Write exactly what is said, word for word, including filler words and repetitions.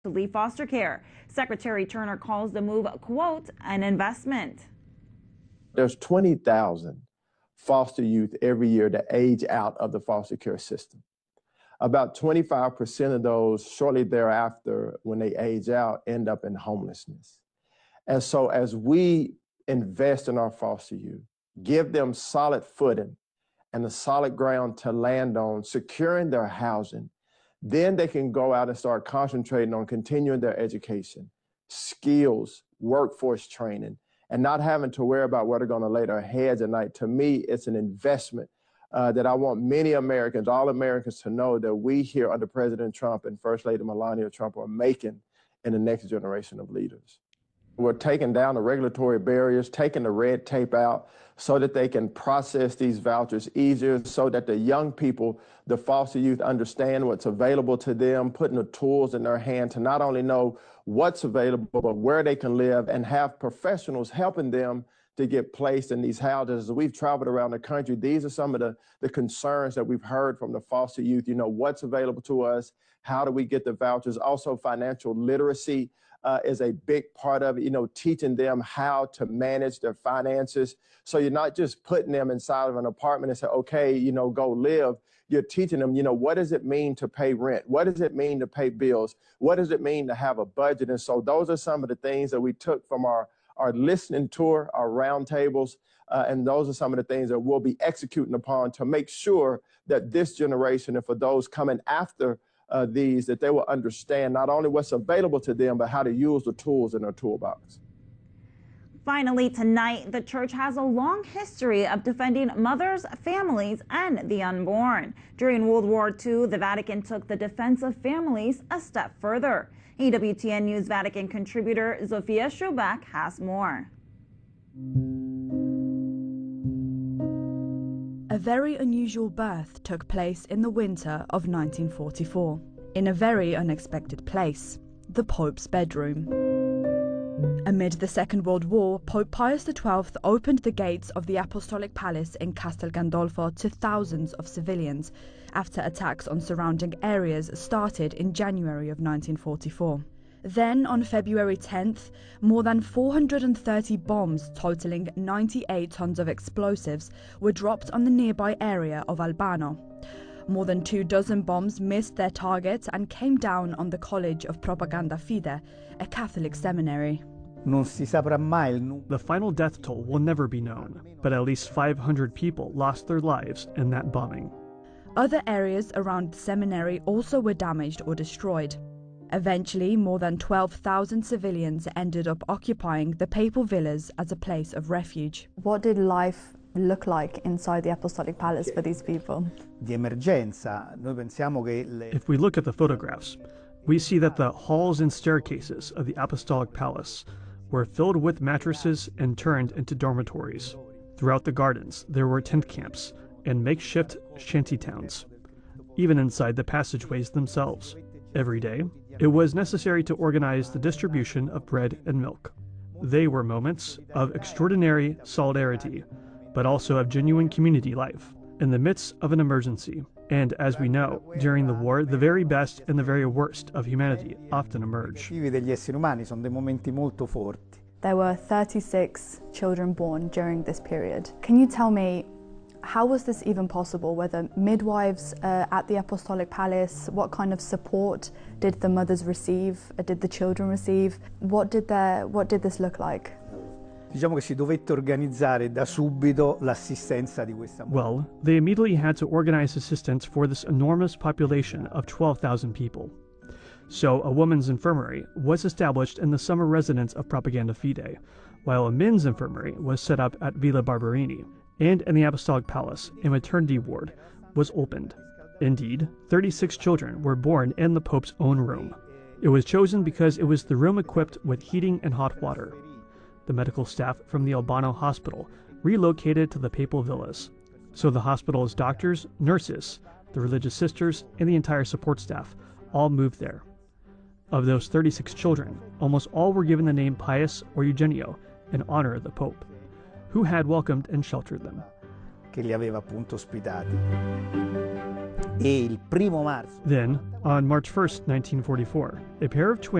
to leave foster care. Secretary Turner calls the move, quote, an investment. There's twenty thousand foster youth every year that age out of the foster care system. About twenty-five percent of those shortly thereafter, when they age out, end up in homelessness. And so as we invest in our foster youth, give them solid footing and the solid ground to land on, securing their housing, then they can go out and start concentrating on continuing their education, skills, workforce training, and not having to worry about where they're going to lay their heads at night. To me, it's an investment uh, that I want many Americans, all Americans, to know that we here under President Trump and First Lady Melania Trump are making in the next generation of leaders. We're taking down the regulatory barriers, taking the red tape out so that they can process these vouchers easier, so that the young people, the foster youth, understand what's available to them, putting the tools in their hand to not only know what's available, but where they can live, and have professionals helping them to get placed in these houses. As we've traveled around the country, these are some of the, the concerns that we've heard from the foster youth. You know, what's available to us? How do we get the vouchers? Also, financial literacy Uh, is a big part of it, you know, teaching them how to manage their finances. So you're not just putting them inside of an apartment and say, okay, you know, go live. You're teaching them, you know, what does it mean to pay rent? What does it mean to pay bills? What does it mean to have a budget? And so those are some of the things that we took from our, our listening tour, our roundtables, uh, and those are some of the things that we'll be executing upon to make sure that this generation, and for those coming after Uh, these, that they will understand not only what's available to them, but how to use the tools in their toolbox. Finally, tonight, the church has a long history of defending mothers, families, and the unborn. During World War Two, the Vatican took the defense of families a step further. E W T N News Vatican contributor Zofia Schubach has more. A very unusual birth took place in the winter of nineteen forty-four, in a very unexpected place, the Pope's bedroom. Amid the Second World War, Pope Pius the twelfth opened the gates of the Apostolic Palace in Castel Gandolfo to thousands of civilians after attacks on surrounding areas started in January of nineteen forty-four. Then, on February tenth, more than four hundred thirty bombs totaling ninety-eight tons of explosives were dropped on the nearby area of Albano. More than two dozen bombs missed their target and came down on the College of Propaganda Fide, a Catholic seminary. Non si saprà mai il numero. The final death toll will never be known, but at least five hundred people lost their lives in that bombing. Other areas around the seminary also were damaged or destroyed. Eventually, more than twelve thousand civilians ended up occupying the papal villas as a place of refuge. What did life look like inside the Apostolic Palace for these people? Di emergenza, noi pensiamo che le... If we look at the photographs, we see that the halls and staircases of the Apostolic Palace were filled with mattresses and turned into dormitories. Throughout the gardens, there were tent camps and makeshift shanty towns, even inside the passageways themselves. Every day, it was necessary to organize the distribution of bread and milk. They were moments of extraordinary solidarity, but also of genuine community life in the midst of an emergency. And as we know, during the war, the very best and the very worst of humanity often emerge. degli esseri umani sono dei momenti molto forti. There were thirty-six children born during this period. Can you tell me, how was this even possible? Were there midwives uh, at the Apostolic Palace? What kind of support did the mothers receive? Uh, did the children receive? What did, their, what did this look like? Diciamo che si dovette organizzare da subito l'assistenza di questa. Well, they immediately had to organize assistance for this enormous population of twelve thousand people. So a women's infirmary was established in the summer residence of Propaganda Fide, while a men's infirmary was set up at Villa Barberini. And in the Apostolic Palace, a maternity ward was opened. Indeed, thirty-six children were born in the Pope's own room. It was chosen because it was the room equipped with heating and hot water. The medical staff from the Albano Hospital relocated to the papal villas. So the hospital's doctors, nurses, the religious sisters, and the entire support staff all moved there. Of those thirty-six children, almost all were given the name Pius or Eugenio in honor of the Pope, who had welcomed and sheltered them. Che li aveva appunto ospitati. E il primo marzo Then, on March first, nineteen forty-four, a pair of twins